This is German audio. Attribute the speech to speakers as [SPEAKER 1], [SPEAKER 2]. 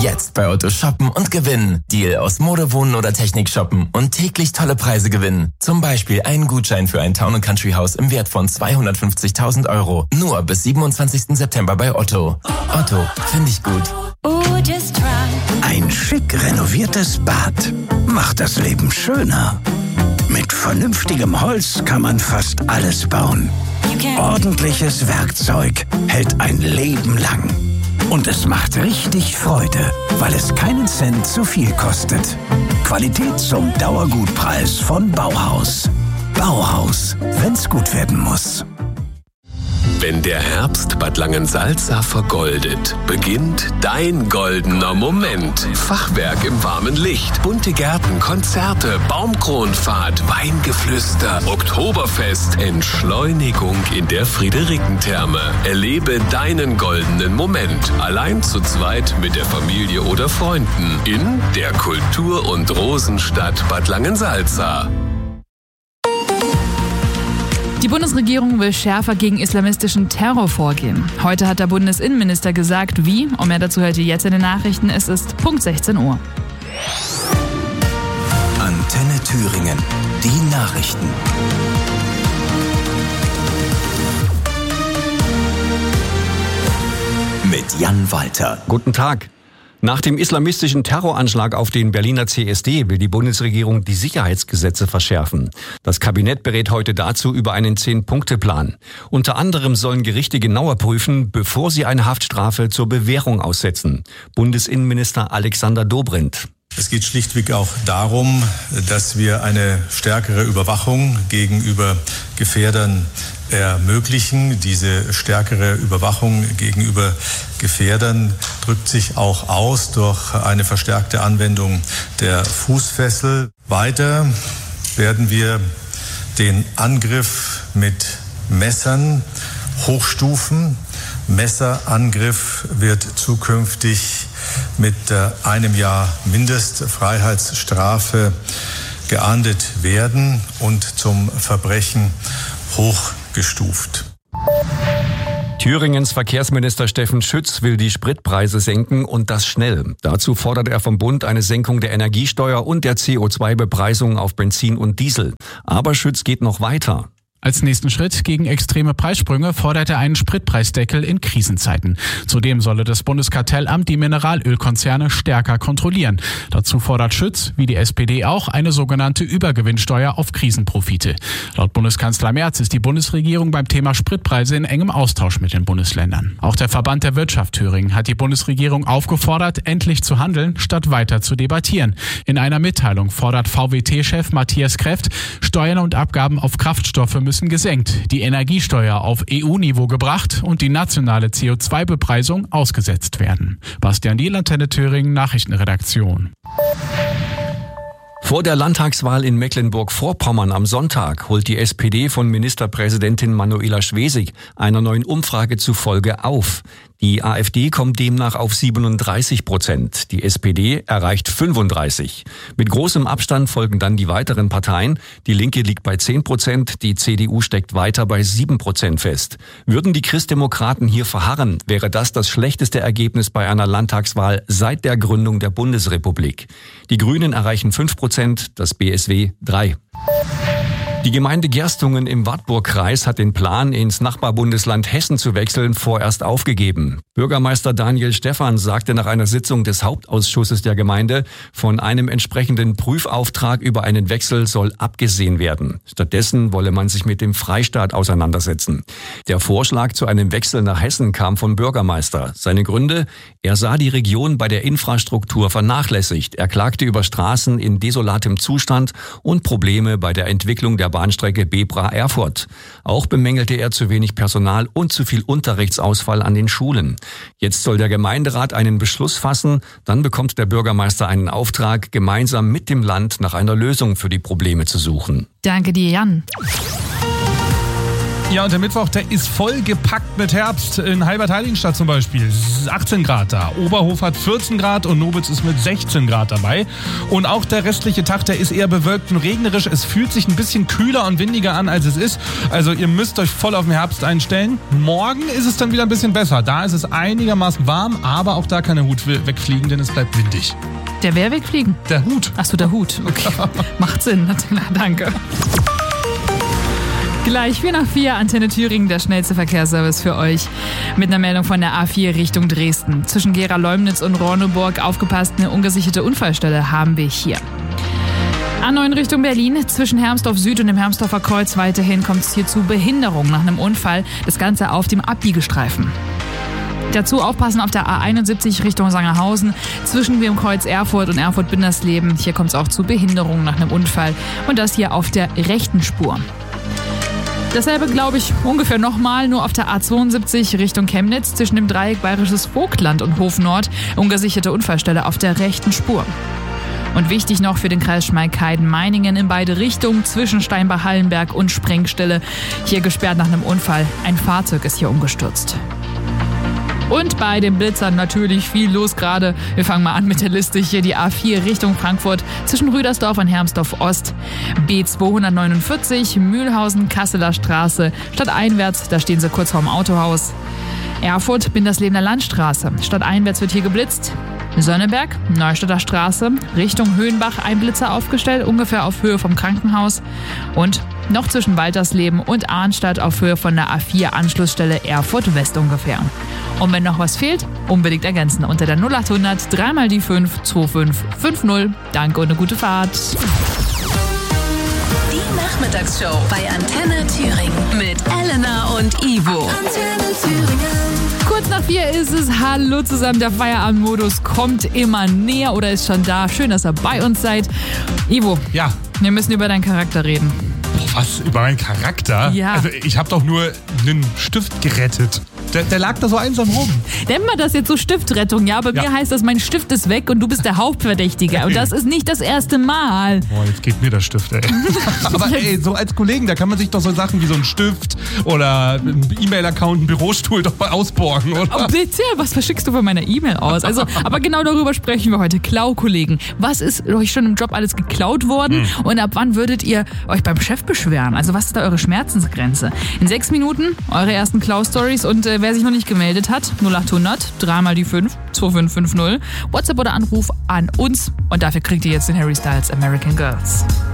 [SPEAKER 1] Jetzt bei Otto shoppen und gewinnen. Deal aus Mode, Wohnen oder Technik shoppen und täglich tolle Preise gewinnen. Zum Beispiel einen Gutschein für ein Town & Country Haus im Wert von 250.000 €. Nur bis 27. September bei Otto. Otto, finde ich gut.
[SPEAKER 2] Ein schick renoviertes Bad macht das Leben schöner. Mit vernünftigem Holz kann man fast alles bauen. Ordentliches Werkzeug hält ein Leben lang. Und es macht richtig Freude, weil es keinen Cent zu viel kostet. Qualität zum Dauergutpreis von Bauhaus. Bauhaus, wenn's gut werden muss.
[SPEAKER 3] Wenn der Herbst Bad Langensalza vergoldet, beginnt dein goldener Moment. Fachwerk im warmen Licht, bunte Gärten, Konzerte, Baumkronfahrt, Weingeflüster, Oktoberfest, Entschleunigung in der Friederikentherme. Erlebe deinen goldenen Moment, allein zu zweit mit der Familie oder Freunden in der Kultur- und Rosenstadt Bad Langensalza.
[SPEAKER 4] Die Bundesregierung will schärfer gegen islamistischen Terror vorgehen. Heute hat der Bundesinnenminister gesagt, wie, und mehr dazu hört ihr jetzt in den Nachrichten, es ist Punkt 16 Uhr.
[SPEAKER 2] Antenne Thüringen, die Nachrichten. Mit Jan Walter.
[SPEAKER 5] Guten Tag. Nach dem islamistischen Terroranschlag auf den Berliner CSD will die Bundesregierung die Sicherheitsgesetze verschärfen. Das Kabinett berät heute dazu über einen 10-Punkte-Plan. Unter anderem sollen Gerichte genauer prüfen, bevor sie eine Haftstrafe zur Bewährung aussetzen. Bundesinnenminister Alexander Dobrindt.
[SPEAKER 6] Es geht schlichtweg auch darum, dass wir eine stärkere Überwachung gegenüber Gefährdern ermöglichen. Diese stärkere Überwachung gegenüber Gefährdern drückt sich auch aus durch eine verstärkte Anwendung der Fußfessel. Weiter werden wir den Angriff mit Messern hochstufen. Messerangriff wird zukünftig mit einem Jahr Mindestfreiheitsstrafe geahndet werden und zum Verbrechen hochgestuft.
[SPEAKER 5] Thüringens Verkehrsminister Steffen Schütz will die Spritpreise senken und das schnell. Dazu fordert er vom Bund eine Senkung der Energiesteuer und der CO2-Bepreisung auf Benzin und Diesel. Aber Schütz geht noch weiter.
[SPEAKER 7] Als nächsten Schritt gegen extreme Preissprünge fordert er einen Spritpreisdeckel in Krisenzeiten. Zudem solle das Bundeskartellamt die Mineralölkonzerne stärker kontrollieren. Dazu fordert Schütz, wie die SPD auch, eine sogenannte Übergewinnsteuer auf Krisenprofite. Laut Bundeskanzler Merz ist die Bundesregierung beim Thema Spritpreise in engem Austausch mit den Bundesländern. Auch der Verband der Wirtschaft Thüringen hat die Bundesregierung aufgefordert, endlich zu handeln, statt weiter zu debattieren. In einer Mitteilung fordert VWT-Chef Matthias Kreft, Steuern und Abgaben auf Kraftstoffe müssen gesenkt, die Energiesteuer auf EU-Niveau gebracht und die nationale CO2-Bepreisung ausgesetzt werden. Bastian Diel, Antenne Thüringen, Nachrichtenredaktion.
[SPEAKER 5] Vor der Landtagswahl in Mecklenburg-Vorpommern am Sonntag holt die SPD von Ministerpräsidentin Manuela Schwesig einer neuen Umfrage zufolge auf. Die AfD kommt demnach auf 37%. Die SPD erreicht 35%. Mit großem Abstand folgen dann die weiteren Parteien. Die Linke liegt bei 10%, die CDU steckt weiter bei 7% fest. Würden die Christdemokraten hier verharren, wäre das schlechteste Ergebnis bei einer Landtagswahl seit der Gründung der Bundesrepublik. Die Grünen erreichen 5%, das BSW 3%. Die Gemeinde Gerstungen im Wartburgkreis hat den Plan, ins Nachbarbundesland Hessen zu wechseln, vorerst aufgegeben. Bürgermeister Daniel Stephan sagte nach einer Sitzung des Hauptausschusses der Gemeinde, von einem entsprechenden Prüfauftrag über einen Wechsel soll abgesehen werden. Stattdessen wolle man sich mit dem Freistaat auseinandersetzen. Der Vorschlag zu einem Wechsel nach Hessen kam vom Bürgermeister. Seine Gründe? Er sah die Region bei der Infrastruktur vernachlässigt. Er klagte über Straßen in desolatem Zustand und Probleme bei der Entwicklung der Bahnstrecke Bebra-Erfurt. Auch bemängelte er zu wenig Personal und zu viel Unterrichtsausfall an den Schulen. Jetzt soll der Gemeinderat einen Beschluss fassen, dann bekommt der Bürgermeister einen Auftrag, gemeinsam mit dem Land nach einer Lösung für die Probleme zu suchen.
[SPEAKER 4] Danke dir, Jan.
[SPEAKER 8] Ja, und der Mittwoch, der ist voll gepackt mit Herbst. In Halbertheiligenstadt zum Beispiel. Es ist 18 Grad da. Oberhof hat 14 Grad und Nobitz ist mit 16 Grad dabei. Und auch der restliche Tag, der ist eher bewölkt und regnerisch. Es fühlt sich ein bisschen kühler und windiger an, als es ist. Also ihr müsst euch voll auf den Herbst einstellen. Morgen ist es dann wieder ein bisschen besser. Da ist es einigermaßen warm, aber auch da kann der Hut wegfliegen, denn es bleibt windig.
[SPEAKER 4] Der wer wegfliegen?
[SPEAKER 8] Der Hut.
[SPEAKER 4] Achso, der Hut. Okay. Macht Sinn. Danke. Gleich 4:04, Antenne Thüringen, der schnellste Verkehrsservice für euch. Mit einer Meldung von der A4 Richtung Dresden. Zwischen Gera-Leumnitz und Ronneburg aufgepasst, eine ungesicherte Unfallstelle haben wir hier. A9 Richtung Berlin, zwischen Hermsdorf Süd und dem Hermsdorfer Kreuz weiterhin kommt es hier zu Behinderung nach einem Unfall. Das Ganze auf dem Abbiegestreifen. Dazu aufpassen auf der A71 Richtung Sangerhausen, zwischen dem Kreuz Erfurt und Erfurt-Bindersleben. Hier kommt es auch zu Behinderung nach einem Unfall und das hier auf der rechten Spur. Dasselbe glaube ich ungefähr nochmal, nur auf der A72 Richtung Chemnitz zwischen dem Dreieck Bayerisches Vogtland und Hof Nord. Ungesicherte Unfallstelle auf der rechten Spur. Und wichtig noch für den Kreis Schmalkalden-Meiningen in beide Richtungen zwischen Steinbach-Hallenberg und Sprengstelle. Hier gesperrt nach einem Unfall. Ein Fahrzeug ist hier umgestürzt. Und bei den Blitzern natürlich viel los gerade. Wir fangen mal an mit der Liste hier. Die A4 Richtung Frankfurt zwischen Rüdersdorf und Hermsdorf Ost. B249 Mühlhausen, Kasseler Straße. Stadteinwärts, da stehen sie kurz vorm Autohaus. Erfurt, Binderslebener Landstraße. Stadteinwärts wird hier geblitzt. Sonneberg, Neustadter Straße, Richtung Höhenbach ein Blitzer aufgestellt, ungefähr auf Höhe vom Krankenhaus. Und noch zwischen Waltersleben und Arnstadt auf Höhe von der A4 Anschlussstelle Erfurt West ungefähr. Und wenn noch was fehlt, unbedingt ergänzen unter der 0800 3 mal die 5 2550. Danke und eine gute Fahrt.
[SPEAKER 9] Die Nachmittagsshow bei Antenne Thüringen mit Elena und Ivo. Antenne Thüringen.
[SPEAKER 4] Kurz nach 4 ist es. Hallo zusammen, der Feierabendmodus kommt immer näher oder ist schon da. Schön, dass ihr bei uns seid. Ivo,
[SPEAKER 8] Ja.
[SPEAKER 4] wir müssen über deinen Charakter reden.
[SPEAKER 8] Was? Über meinen Charakter?
[SPEAKER 4] Ja.
[SPEAKER 8] Also ich habe doch nur einen Stift gerettet. Der lag da so einsam rum.
[SPEAKER 4] Nennen wir das jetzt so Stiftrettung, ja? Bei mir heißt das, mein Stift ist weg und du bist der Hauptverdächtige. Und das ist nicht das erste Mal.
[SPEAKER 8] Boah, jetzt geht mir der Stift, ey. Aber ey, so als Kollegen, da kann man sich doch so Sachen wie so ein Stift oder ein E-Mail-Account, ein Bürostuhl doch mal ausborgen, oder?
[SPEAKER 4] Oh, bitte, was verschickst du von meiner E-Mail aus? Also, aber genau darüber sprechen wir heute. Klau-Kollegen. Was ist euch schon im Job alles geklaut worden? Und ab wann würdet ihr euch beim Chef beschweren? Also was ist da eure Schmerzensgrenze? In 6 Minuten eure ersten Klau-Stories und wer sich noch nicht gemeldet hat, 0800 3 mal die 5 2550. WhatsApp oder Anruf an uns und dafür kriegt ihr jetzt den Harry Styles American Girls.